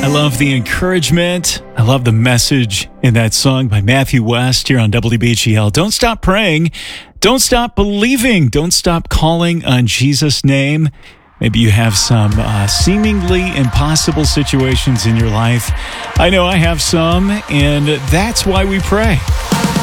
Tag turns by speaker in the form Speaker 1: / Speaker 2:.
Speaker 1: love the encouragement. I love the message in that song by Matthew West here on WBGL. Don't stop praying. Don't stop believing. Don't stop calling on Jesus' name. Maybe you have some seemingly impossible situations in your life. I know I have some, and that's why we pray.